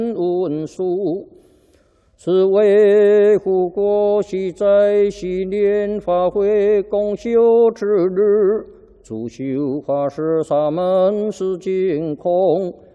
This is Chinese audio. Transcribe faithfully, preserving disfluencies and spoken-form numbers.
文书，是维护国玺在昔年法会公休之日，主修法师沙门是净空。